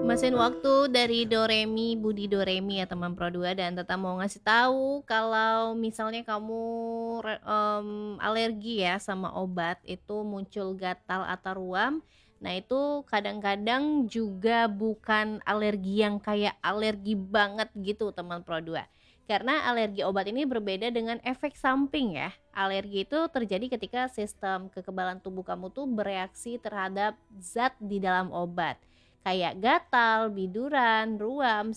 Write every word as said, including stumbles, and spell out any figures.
Mesin waktu dari Doremi, Budi Doremi ya teman Pro dua dan Tata mau ngasih tahu kalau misalnya kamu re mmm, alergi ya sama obat, itu muncul gatal atau ruam. Nah itu kadang-kadang juga bukan alergi yang kayak alergi banget gitu teman Pro dua. Karena alergi obat ini berbeda dengan efek samping ya. Alergi itu terjadi ketika sistem kekebalan tubuh kamu tuh bereaksi terhadap zat di dalam obat kayak gatal, biduran, ruam,